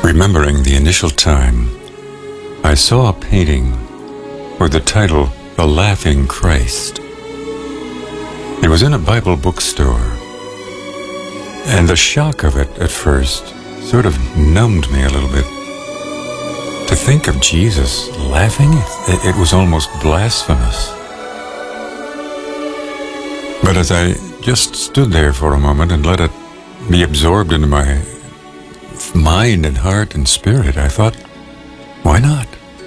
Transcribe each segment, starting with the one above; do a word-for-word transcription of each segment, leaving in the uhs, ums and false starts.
Remembering the initial time, I saw a painting with the title, The Laughing Christ. It was in a Bible bookstore, and the shock of it at first sort of numbed me a little bit. To think of Jesus laughing, it, it was almost blasphemous. But as I just stood there for a moment and let it be absorbed into my mind and heart and spirit, I thought, why not?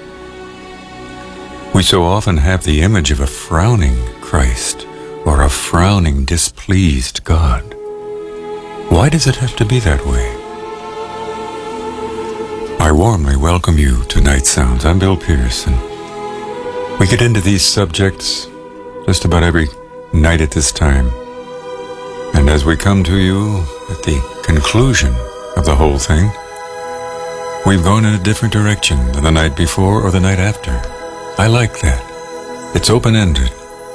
We so often have the image of a frowning Christ or a frowning, displeased God. Why does it have to be that way? I warmly welcome you to Night Sounds. I'm Bill Pearson. We get into these subjects just about every night at this time. And as we come to you at the conclusion of the whole thing, we've gone in a different direction than the night before or the night after. I like that. It's open-ended.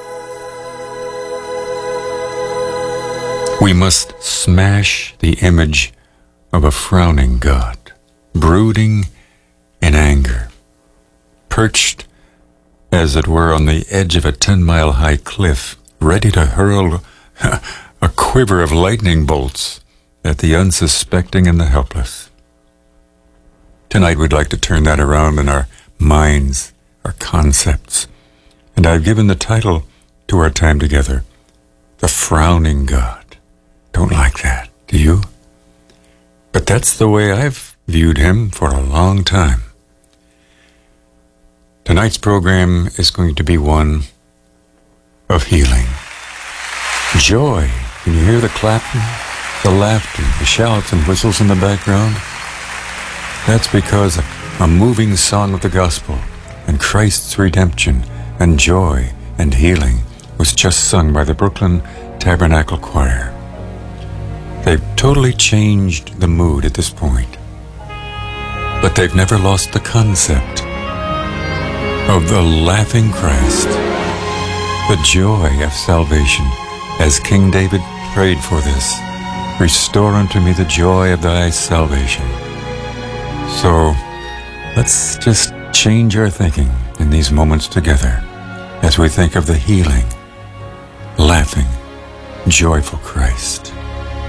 We must smash the image of a frowning God, brooding in anger, perched, as it were, on the edge of a ten-mile-high cliff, ready to hurl a quiver of lightning bolts at the unsuspecting and the helpless. Tonight we'd like to turn that around in our minds, our concepts, and I've given the title to our time together, The Frowning God. Don't like that, do you? But that's the way I've viewed him for a long time. Tonight's program is going to be one of healing. Joy. Can you hear the clapping, the laughter, the shouts and whistles in the background? That's because a moving song of the gospel and Christ's redemption and joy and healing was just sung by the Brooklyn Tabernacle Choir. They've totally changed the mood at this point, but they've never lost the concept of the laughing Christ, the joy of salvation, as King David prayed for this. Restore unto me the joy of thy salvation. So let's just change our thinking in these moments together as we think of the healing, laughing, joyful Christ.